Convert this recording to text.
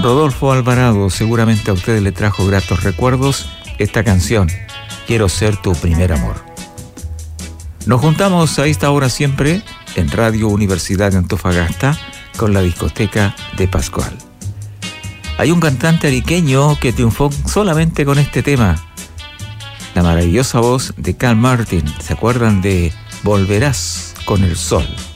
Rodolfo Alvarado, seguramente a ustedes le trajo gratos recuerdos esta canción, Quiero ser tu primer amor. Nos juntamos a esta hora siempre en Radio Universidad de Antofagasta con la discoteca de Pascual. Hay un cantante ariqueño que triunfó solamente con este tema, la maravillosa voz de Carl Martin. ¿Se acuerdan de Volverás con el Sol?